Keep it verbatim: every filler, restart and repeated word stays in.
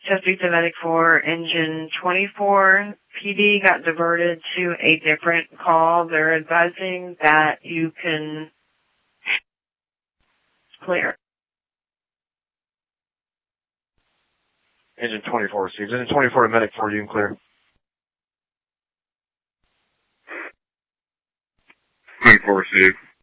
Chesapeake to Medic four, engine twenty-four. P D got diverted to a different call. They're advising that you can clear. Engine twenty-four received. Engine twenty-four to Medic four, you can clear. twenty-four received.